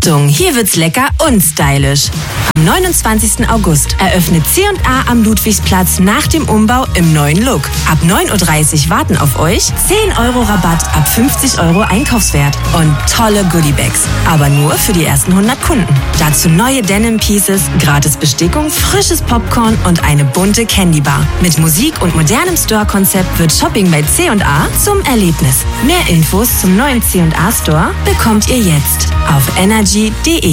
Achtung, hier wird's lecker und stylisch. Am 29. August eröffnet C&A am Ludwigsplatz nach dem Umbau im neuen Look. Ab 9.30 Uhr warten auf euch 10 € Rabatt ab 50 € Einkaufswert und tolle Goodiebags. Aber nur für die ersten 100 Kunden. Dazu neue Denim Pieces, gratis Bestickung, frisches Popcorn und eine bunte Candybar. Mit Musik und modernem Store-Konzept wird Shopping bei C&A zum Erlebnis. Mehr Infos zum neuen C&A Store bekommt ihr jetzt auf energy.de.